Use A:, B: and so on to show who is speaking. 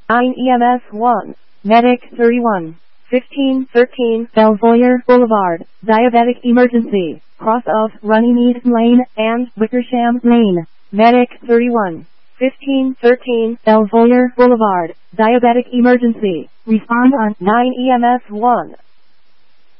A: 9 EMS 1. Medic 31. 1513 Belvoir Boulevard, Diabetic Emergency, cross of Runnymede Lane and Wickersham Lane. Medic 31. 1513 Belvoir Boulevard, Diabetic Emergency. Respond on 9 EMS 1.